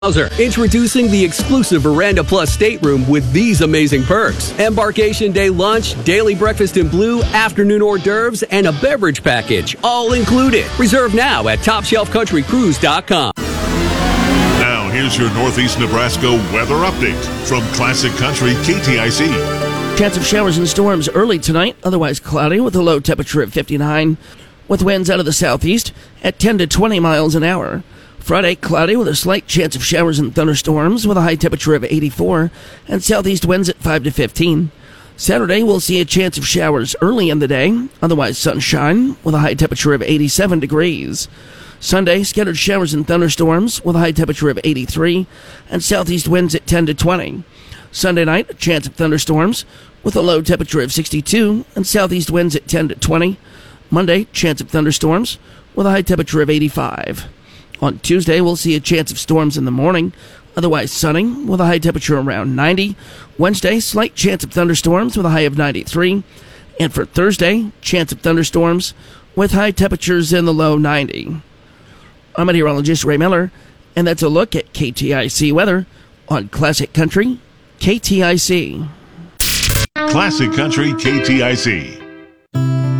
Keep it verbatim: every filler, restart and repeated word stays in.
Introducing the exclusive Veranda Plus stateroom with these amazing perks. Embarkation day lunch, daily breakfast in blue, afternoon hors d'oeuvres, and a beverage package, all included. Reserve now at top shelf country cruise dot com. Now, here's your Northeast Nebraska weather update from Classic Country K T I C. Chance of showers and storms early tonight, otherwise cloudy with a low temperature of fifty-nine, with winds out of the southeast at ten to twenty miles an hour. Friday, cloudy with a slight chance of showers and thunderstorms with a high temperature of eighty-four and southeast winds at five to fifteen. Saturday, we'll see a chance of showers early in the day, otherwise sunshine with a high temperature of eighty-seven degrees. Sunday, scattered showers and thunderstorms with a high temperature of eighty-three and southeast winds at ten to twenty. Sunday night, a chance of thunderstorms with a low temperature of sixty-two and southeast winds at ten to twenty. Monday, chance of thunderstorms with a high temperature of eighty-five. On Tuesday, we'll see a chance of storms in the morning, otherwise sunny with a high temperature around ninety. Wednesday, slight chance of thunderstorms with a high of ninety-three. And for Thursday, chance of thunderstorms with high temperatures in the low ninety. I'm meteorologist Ray Miller, and that's a look at K T I C weather on Classic Country K T I C. Classic Country K T I C.